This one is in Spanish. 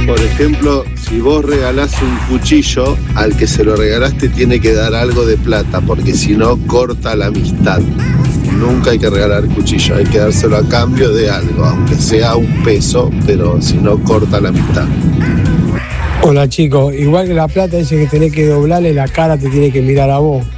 Por ejemplo, si vos regalás un cuchillo, al que se lo regalaste tiene que dar algo de plata, porque si no, corta la amistad. Nunca hay que regalar cuchillo, hay que dárselo a cambio de algo, aunque sea un peso, pero si no, corta la amistad. Hola chicos, igual que la plata dice que tenés que doblarle, la cara te tiene que mirar a vos.